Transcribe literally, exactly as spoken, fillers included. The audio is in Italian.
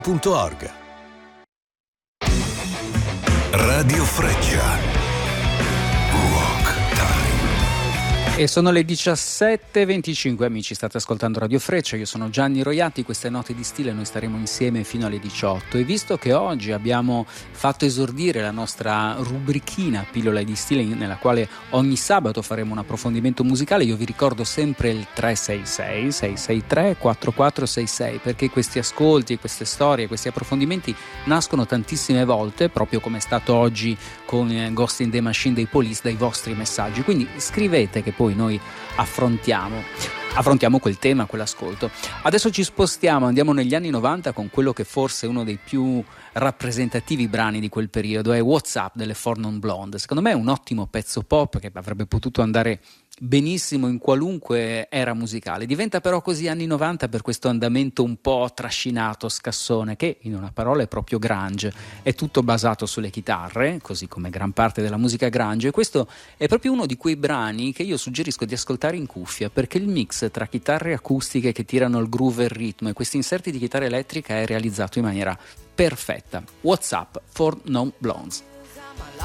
punto org. Radio Freccia. Rock Time. E sono le diciassette e venticinque, amici, state ascoltando Radio Freccia, io sono Gianni Roiatti, queste Note di Stile, noi staremo insieme fino alle diciotto e visto che oggi abbiamo fatto esordire la nostra rubrichina Pillole di Stile nella quale ogni sabato faremo un approfondimento musicale, io vi ricordo sempre il tre sei sei sei sei tre quattro quattro sei sei perché questi ascolti, queste storie, questi approfondimenti nascono tantissime volte, proprio come è stato oggi con Ghost in the Machine dei Police, dai vostri messaggi, quindi scrivete che poi noi affrontiamo affrontiamo quel tema, quell'ascolto. Adesso ci spostiamo, andiamo negli anni novanta con quello che forse è uno dei più rappresentativi brani di quel periodo, è What's Up delle Four Non Blonde. Secondo me è un ottimo pezzo pop che avrebbe potuto andare benissimo in qualunque era musicale, diventa però così anni novanta per questo andamento un po' trascinato, scassone, che in una parola è proprio grunge, è tutto basato sulle chitarre, così come gran parte della musica grunge, e questo è proprio uno di quei brani che io suggerisco di ascoltare in cuffia, perché il mix tra chitarre acustiche che tirano il groove e il ritmo e questi inserti di chitarra elettrica è realizzato in maniera perfetta. What's Up, Four Non Blondes.